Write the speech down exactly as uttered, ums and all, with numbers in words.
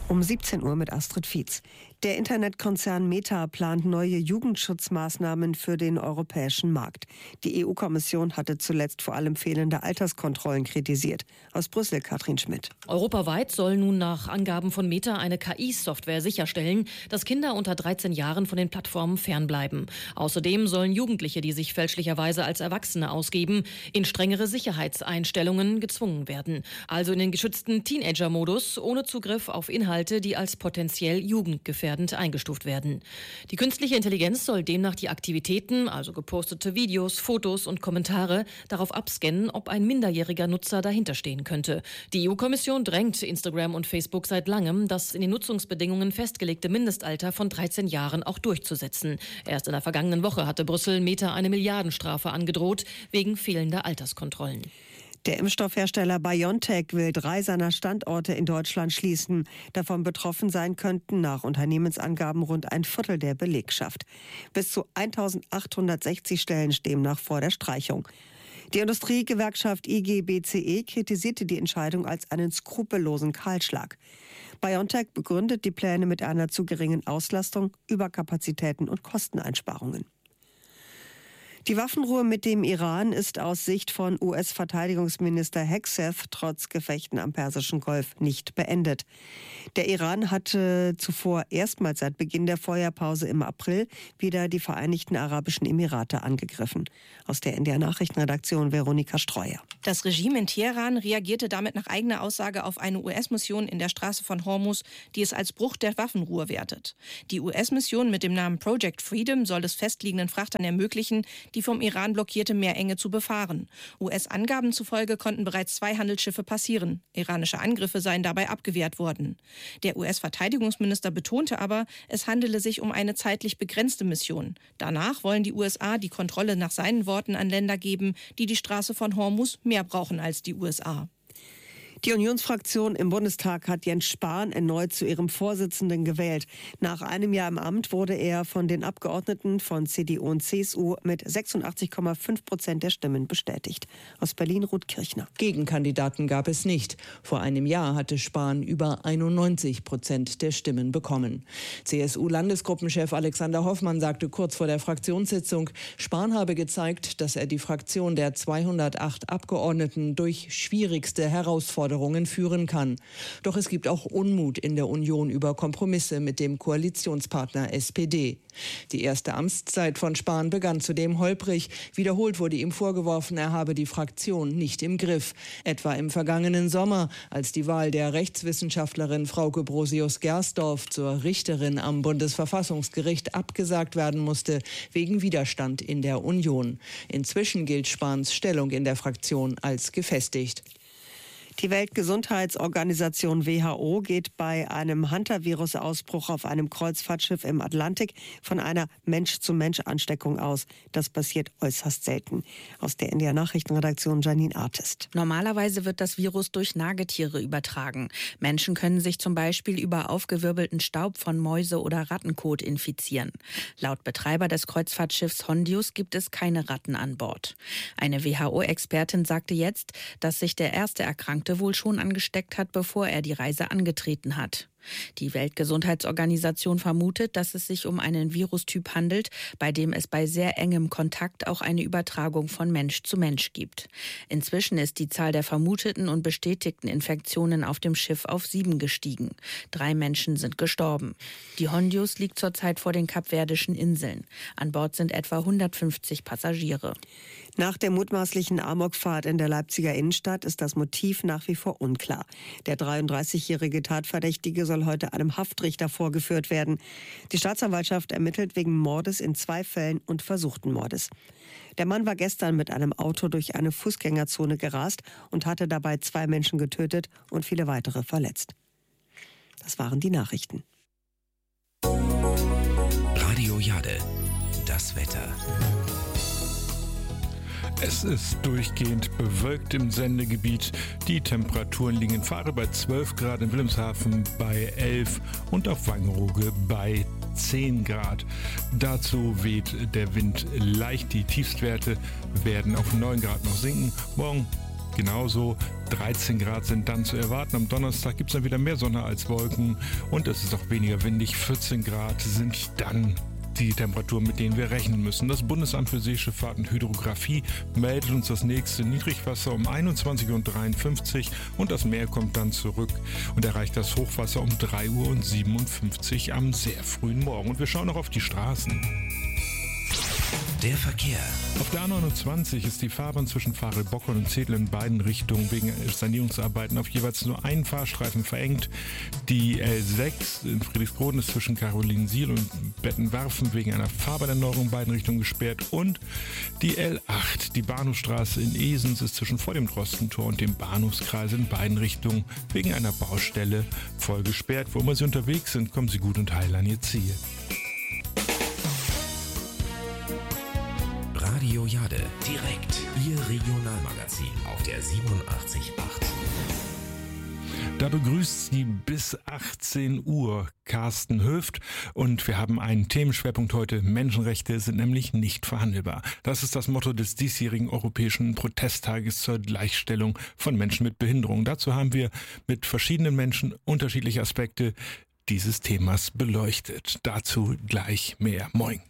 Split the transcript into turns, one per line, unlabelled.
Um siebzehn Uhr mit Astrid Fietz. Der Internetkonzern Meta plant neue Jugendschutzmaßnahmen für den europäischen Markt. Die E U-Kommission hatte zuletzt vor allem fehlende Alterskontrollen kritisiert. Aus Brüssel Katrin Schmidt.
Europaweit soll nun nach Angaben von Meta eine K I-Software sicherstellen, dass Kinder unter dreizehn Jahren von den Plattformen fernbleiben. Außerdem sollen Jugendliche, die sich fälschlicherweise als Erwachsene ausgeben, in strengere Sicherheitseinstellungen gezwungen werden. Also in den geschützten Teenager-Modus ohne Zugriff auf Inhalte, die als potenziell jugendgefährdend eingestuft werden. Die künstliche Intelligenz soll demnach die Aktivitäten, also gepostete Videos, Fotos und Kommentare, darauf abscannen, ob ein minderjähriger Nutzer dahinterstehen könnte. Die E U-Kommission drängt Instagram und Facebook seit langem, das in den Nutzungsbedingungen festgelegte Mindestalter von dreizehn Jahren auch durchzusetzen. Erst in der vergangenen Woche hatte Brüssel Meta eine Milliardenstrafe angedroht, wegen fehlender Alterskontrollen.
Der Impfstoffhersteller BioNTech will drei seiner Standorte in Deutschland schließen. Davon betroffen sein könnten nach Unternehmensangaben rund ein Viertel der Belegschaft. Bis zu eintausendachthundertsechzig Stellen stehen nach vor der Streichung. Die Industriegewerkschaft I G B C E kritisierte die Entscheidung als einen skrupellosen Kahlschlag. BioNTech begründet die Pläne mit einer zu geringen Auslastung, Überkapazitäten und Kosteneinsparungen. Die Waffenruhe mit dem Iran ist aus Sicht von U S-Verteidigungsminister Hegseth trotz Gefechten am Persischen Golf nicht beendet. Der Iran hatte zuvor erstmals seit Beginn der Feuerpause im April wieder die Vereinigten Arabischen Emirate angegriffen. Aus der N D R-Nachrichtenredaktion Veronika Streuer.
Das Regime in Teheran reagierte damit nach eigener Aussage auf eine U S-Mission in der Straße von Hormuz, die es als Bruch der Waffenruhe wertet. Die U S-Mission mit dem Namen Project Freedom soll es festliegenden Frachtern ermöglichen, die vom Iran blockierte Meerenge zu befahren. U S-Angaben zufolge konnten bereits zwei Handelsschiffe passieren. Iranische Angriffe seien dabei abgewehrt worden. Der U S-Verteidigungsminister betonte aber, es handele sich um eine zeitlich begrenzte Mission. Danach wollen die U S A die Kontrolle nach seinen Worten an Länder geben, die die Straße von Hormuz mehr brauchen als die U S A.
Die Unionsfraktion im Bundestag hat Jens Spahn erneut zu ihrem Vorsitzenden gewählt. Nach einem Jahr im Amt wurde er von den Abgeordneten von C D U und C S U mit sechsundachtzig Komma fünf Prozent der Stimmen bestätigt. Aus Berlin Ruth Kirchner.
Gegenkandidaten gab es nicht. Vor einem Jahr hatte Spahn über einundneunzig Prozent der Stimmen bekommen. C S U-Landesgruppenchef Alexander Hoffmann sagte kurz vor der Fraktionssitzung, Spahn habe gezeigt, dass er die Fraktion der zweihundertacht Abgeordneten durch schwierigste Herausforderungen führen kann. Doch es gibt auch Unmut in der Union über Kompromisse mit dem Koalitionspartner S P D. Die erste Amtszeit von Spahn begann zudem holprig. Wiederholt wurde ihm vorgeworfen, er habe die Fraktion nicht im Griff. Etwa im vergangenen Sommer, als die Wahl der Rechtswissenschaftlerin Frauke Brosius-Gersdorf zur Richterin am Bundesverfassungsgericht abgesagt werden musste, wegen Widerstand in der Union. Inzwischen gilt Spahns Stellung in der Fraktion als gefestigt.
Die Weltgesundheitsorganisation W H O geht bei einem Hantavirus-Ausbruch auf einem Kreuzfahrtschiff im Atlantik von einer Mensch-zu-Mensch-Ansteckung aus. Das passiert äußerst selten. Aus der N D R-Nachrichtenredaktion Janine Artist.
Normalerweise wird das Virus durch Nagetiere übertragen. Menschen können sich zum Beispiel über aufgewirbelten Staub von Mäuse- oder Rattenkot infizieren. Laut Betreiber des Kreuzfahrtschiffs Hondius gibt es keine Ratten an Bord. Eine W H O-Expertin sagte jetzt, dass sich der erste Erkrankte wohl schon angesteckt hat, bevor er die Reise angetreten hat. Die Weltgesundheitsorganisation vermutet, dass es sich um einen Virustyp handelt, bei dem es bei sehr engem Kontakt auch eine Übertragung von Mensch zu Mensch gibt. Inzwischen ist die Zahl der vermuteten und bestätigten Infektionen auf dem Schiff auf sieben gestiegen. Drei Menschen sind gestorben. Die Hondius liegt zurzeit vor den Kapverdischen Inseln. An Bord sind etwa hundertfünfzig Passagiere.
Nach der mutmaßlichen Amokfahrt in der Leipziger Innenstadt ist das Motiv nach wie vor unklar. Der dreiunddreißigjährige Tatverdächtige soll heute einem Haftrichter vorgeführt werden. Die Staatsanwaltschaft ermittelt wegen Mordes in zwei Fällen und versuchten Mordes. Der Mann war gestern mit einem Auto durch eine Fußgängerzone gerast und hatte dabei zwei Menschen getötet und viele weitere verletzt. Das waren die Nachrichten.
Radio Jade, das Wetter.
Es ist durchgehend bewölkt im Sendegebiet. Die Temperaturen liegen in Vare bei zwölf Grad, in Wilhelmshaven bei elf und auf Wangerooge bei zehn Grad. Dazu weht der Wind leicht. Die Tiefstwerte werden auf neun Grad noch sinken. Morgen genauso. dreizehn Grad sind dann zu erwarten. Am Donnerstag gibt es dann wieder mehr Sonne als Wolken und es ist auch weniger windig. vierzehn Grad sind dann die Temperaturen, mit denen wir rechnen müssen. Das Bundesamt für Seeschifffahrt und Hydrographie meldet uns das nächste Niedrigwasser um einundzwanzig Uhr dreiundfünfzig und das Meer kommt dann zurück und erreicht das Hochwasser um drei Uhr siebenundfünfzig am sehr frühen Morgen. Und wir schauen noch auf die Straßen.
Der Verkehr.
Auf der A neunundzwanzig ist die Fahrbahn zwischen Farel-Bockholm und Zedel in beiden Richtungen wegen Sanierungsarbeiten auf jeweils nur einen Fahrstreifen verengt. Die L sechs in Friedrichsbroden ist zwischen Carolinensiel und Bettenwerfen wegen einer Fahrbahnerneuerung in beiden Richtungen gesperrt. Und die L acht, die Bahnhofstraße in Esens, ist zwischen vor dem Drostentor und dem Bahnhofskreis in beiden Richtungen wegen einer Baustelle voll gesperrt. Wo immer Sie unterwegs sind, kommen Sie gut und heil an Ihr Ziel.
Radio Jade, direkt Ihr Regionalmagazin auf der siebenundachtzig Komma acht.
Da begrüßt Sie bis achtzehn Uhr Carsten Höft und wir haben einen Themenschwerpunkt heute. Menschenrechte sind nämlich nicht verhandelbar. Das ist das Motto des diesjährigen Europäischen Protesttages zur Gleichstellung von Menschen mit Behinderung. Dazu haben wir mit verschiedenen Menschen unterschiedliche Aspekte dieses Themas beleuchtet. Dazu gleich mehr. Moin.